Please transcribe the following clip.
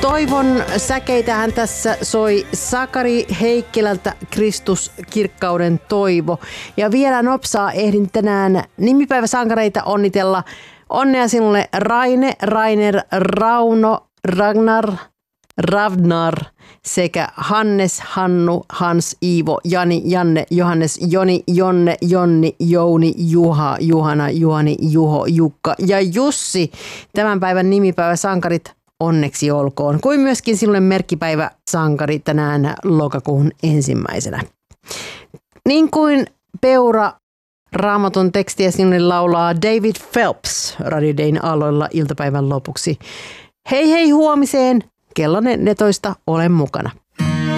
Toivon säkeitähän tässä soi Sakari Heikkilältä Kristus kirkkauden toivo. Ja vielä nopsaa ehdin tänään nimipäiväsankareita onnitella. Onnea sinulle Raine, Rainer, Rauno, Ragnar, Ravnar sekä Hannes, Hannu, Hans, Iivo, Jani, Janne, Johannes, Joni, Jonne, Jonni, Jouni, Juha, Juhana, Juhani, Juho, Jukka ja Jussi. Tämän päivän nimipäiväsankarit onneksi olkoon. Kuin myöskin sinulle merkkipäiväsankari tänään lokakuun 1. Niin kuin Peura Raamatun tekstiä sinulle laulaa David Phelps Radio Dayn aloilla iltapäivän lopuksi. Hei hei huomiseen, kello 14, olen mukana.